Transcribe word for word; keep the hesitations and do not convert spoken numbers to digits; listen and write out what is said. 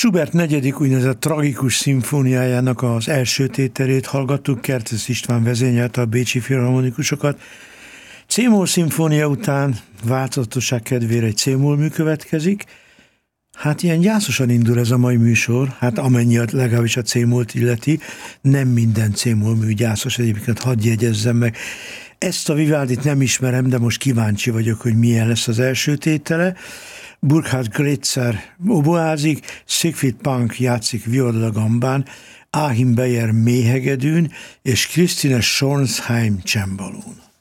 Schubert negyedik úgynevezett tragikus szimfóniájának az első tételét hallgattuk, Kertész István vezényelte a bécsi filharmonikusokat. C-moll szimfónia után változatosság kedvére egy C-moll mű következik. Hát ilyen gyászosan indul ez a mai műsor, hát amennyi legalábbis a C-mollt illeti, nem minden C-moll mű gyászos, egyébként hadd jegyezzem meg. Ezt a Vivaldit nem ismerem, de most kíváncsi vagyok, hogy milyen lesz az első tétele. Burkhard Grätzer oboázik, Siegfried Punk játszik viola gambán, Achim Beyer méhegedűn, és Christine Schornsheim csembalón.